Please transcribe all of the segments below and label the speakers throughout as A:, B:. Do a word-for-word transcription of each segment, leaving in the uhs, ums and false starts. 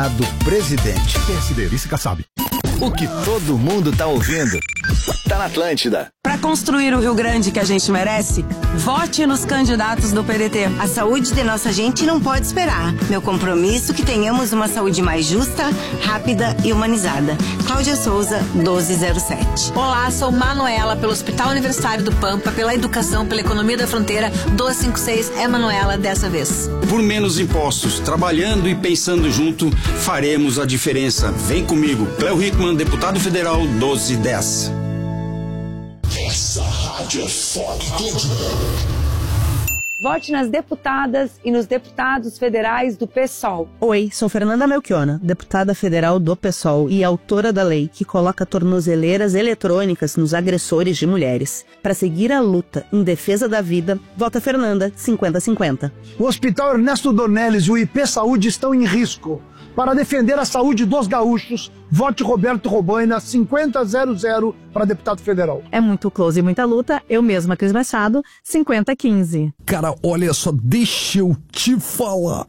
A: Senado, presidente.
B: P S D, vice Kassab.
A: O que todo mundo tá ouvindo tá na Atlântida.
C: Para construir o Rio Grande que a gente merece, vote nos candidatos do P D T.
D: A saúde de nossa gente não pode esperar. Meu compromisso é que tenhamos uma saúde mais justa, rápida e humanizada. Cláudia Souza, doze zero sete.
E: Olá, sou Manuela, pelo Hospital Universitário do Pampa, pela educação, pela economia da fronteira. doze cinquenta e seis é Manuela dessa vez.
F: Por menos impostos, trabalhando e pensando junto, faremos a diferença. Vem comigo. Cléo Hickman, deputado federal, doze dez.
G: Essa rádio é forte.
H: Vote nas deputadas e nos deputados federais do PSOL.
I: Oi, sou Fernanda Melchiona, deputada federal do PSOL e autora da lei que coloca tornozeleiras eletrônicas nos agressores de mulheres. Para seguir a luta em defesa da vida, vota Fernanda, cinquenta a cinquenta.
J: O Hospital Ernesto Dornelles e o I P Saúde estão em risco. Para defender a saúde dos gaúchos, vote Roberto Robaina, cinquenta a zero zero para deputado federal.
I: É muito close e muita luta. Eu mesma, Cris Machado, cinquenta a quinze.
B: Cara, olha só, deixa eu te falar.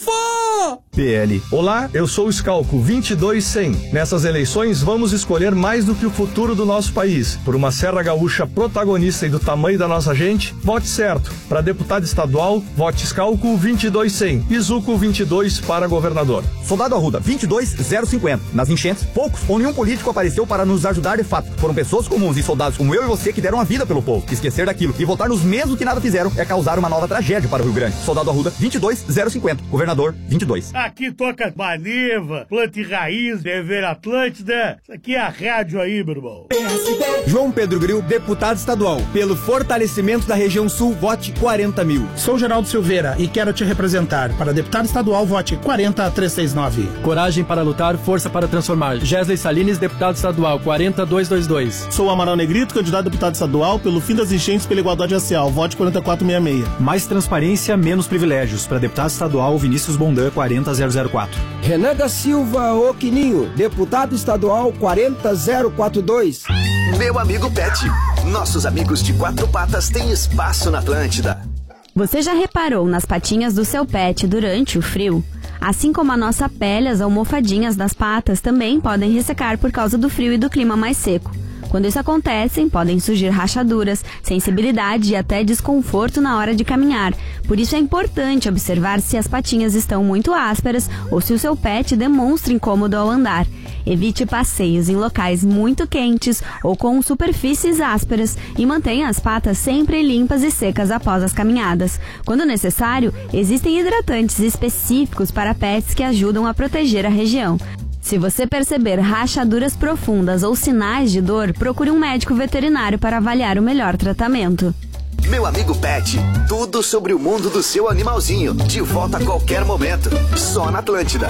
B: Afá!
K: P L. Olá, eu sou o Scalco, vinte e dois cem. Nessas eleições, vamos escolher mais do que o futuro do nosso país. Por uma Serra Gaúcha protagonista e do tamanho da nossa gente, vote certo. Para deputado estadual, vote Scalco, vinte e dois cem. E Zuco, vinte e dois para governador.
L: Soldado Arruda, vinte e dois zero cinquenta. Nas enchentes, poucos ou nenhum político apareceu para nos ajudar de fato. Foram pessoas comuns e soldados como eu e você que deram a vida pelo povo. Esquecer daquilo e votar nos mesmos que nada fizeram é causar uma nova tragédia para o Rio Grande. Soldado Arruda, vinte e dois zero cinquenta. Governador, vinte e dois.
M: Aqui toca Maneva, Planta e Raiz, Dever Atlântida. Isso aqui é a rádio aí, meu irmão.
N: João Pedro Gril, deputado estadual. Pelo fortalecimento da região sul, vote quarenta mil.
O: Sou Geraldo Silveira e quero te representar. Para deputado estadual, vote quarenta a trezentos e sessenta e nove.
P: Coragem para lutar, força para transformar. Gesley Salines, deputado estadual, quarenta mil duzentos e vinte e dois.
Q: Sou Amaral Negrito, candidato a deputado estadual pelo fim das enchentes pela igualdade racial. Vote quarenta e quatro sessenta e seis.
R: Mais transparência, menos privilégios. Para deputado estadual, Vinícius Bondan, quarenta mil quatro.
S: Renan da Silva Oquininho, deputado estadual, quarenta mil quarenta e dois.
A: Meu amigo Pet. Nossos amigos de quatro patas têm espaço na Atlântida.
T: Você já reparou nas patinhas do seu pet durante o frio? Assim como a nossa pele, as almofadinhas das patas também podem ressecar por causa do frio e do clima mais seco. Quando isso acontece, podem surgir rachaduras, sensibilidade e até desconforto na hora de caminhar. Por isso é importante observar se as patinhas estão muito ásperas ou se o seu pet demonstra incômodo ao andar. Evite passeios em locais muito quentes ou com superfícies ásperas e mantenha as patas sempre limpas e secas após as caminhadas. Quando necessário, existem hidratantes específicos para pets que ajudam a proteger a região. Se você perceber rachaduras profundas ou sinais de dor, procure um médico veterinário para avaliar o melhor tratamento.
A: Meu amigo Pet, tudo sobre o mundo do seu animalzinho, de volta a qualquer momento, só na Atlântida.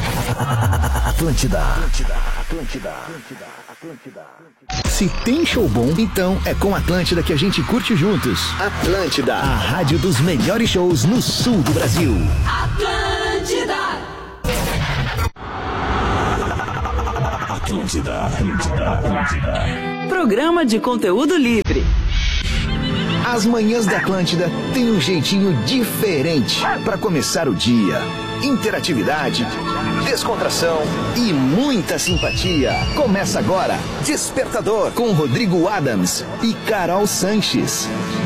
A: Atlântida. Atlântida. Atlântida. Atlântida. Se tem show bom, então é com Atlântida que a gente curte juntos. Atlântida, a rádio dos melhores shows no sul do Brasil.
G: Atlântida. Atlântida, Atlântida, Atlântida.
C: Programa de conteúdo livre.
A: As manhãs da Atlântida têm um jeitinho diferente para começar o dia. Interatividade, descontração e muita simpatia. Começa agora Despertador com Rodrigo Adams e Carol Sanches.